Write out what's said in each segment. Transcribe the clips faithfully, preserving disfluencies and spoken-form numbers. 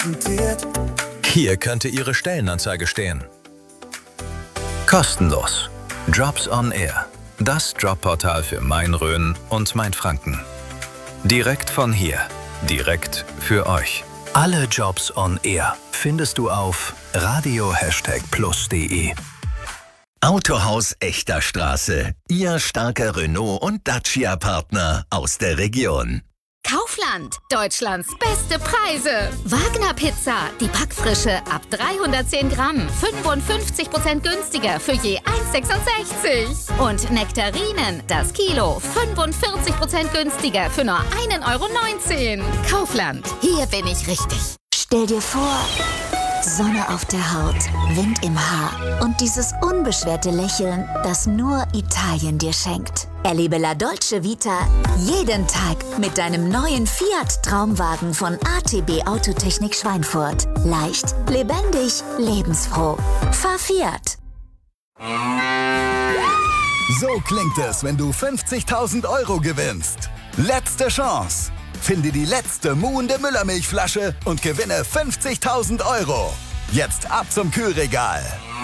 präsentiert. Hier könnte Ihre Stellenanzeige stehen. Kostenlos. Jobs on Air. Das Jobportal für Main-Rhön und Mainfranken. Direkt von hier. Direkt für euch. Alle Jobs on Air findest du auf radio plus punkt de. Autohaus Echter Straße. Ihr starker Renault- und Dacia-Partner aus der Region. Kaufland, Deutschlands beste Preise. Wagner Pizza, die Backfrische ab dreihundertzehn Gramm, fünfundfünfzig Prozent günstiger für je eins Komma sechsundsechzig. Und Nektarinen, das Kilo, fünfundvierzig Prozent günstiger für nur ein Euro neunzehn. Kaufland, hier bin ich richtig. Stell dir vor, Sonne auf der Haut, Wind im Haar und dieses unbeschwerte Lächeln, das nur Italien dir schenkt. Erlebe La Dolce Vita jeden Tag mit deinem neuen Fiat Traumwagen von A T B Autotechnik Schweinfurt. Leicht, lebendig, lebensfroh. Fahr Fiat. So klingt es, wenn du fünfzigtausend Euro gewinnst. Letzte Chance. Finde die letzte muhende Müllermilchflasche und gewinne fünfzigtausend Euro. Jetzt ab zum Kühlregal.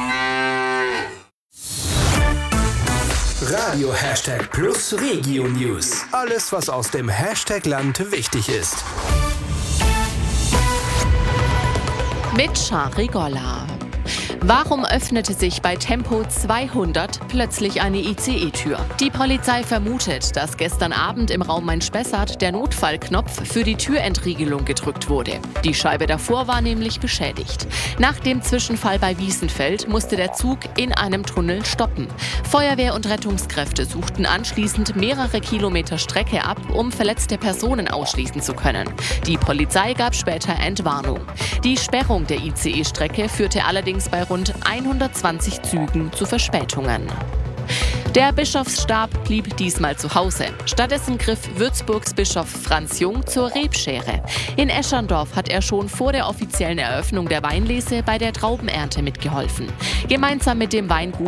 Radio Hashtag Plus Regio News. Alles, was aus dem Hashtag Land wichtig ist. Mit Shari Golla. Warum öffnete sich bei Tempo zweihundert plötzlich eine I C E-Tür? Die Polizei vermutet, dass gestern Abend im Raum Main-Spessart der Notfallknopf für die Türentriegelung gedrückt wurde. Die Scheibe davor war nämlich beschädigt. Nach dem Zwischenfall bei Wiesenfeld musste der Zug in einem Tunnel stoppen. Feuerwehr und Rettungskräfte suchten anschließend mehrere Kilometer Strecke ab, um verletzte Personen ausschließen zu können. Die Polizei gab später Entwarnung. Die Sperrung der I C E-Strecke führte allerdings bei rund hundertzwanzig Zügen zu Verspätungen. Der Bischofsstab blieb diesmal zu Hause. Stattdessen griff Würzburgs Bischof Franz Jung zur Rebschere. In Escherndorf hat er schon vor der offiziellen Eröffnung der Weinlese bei der Traubenernte mitgeholfen. Gemeinsam mit dem Weingut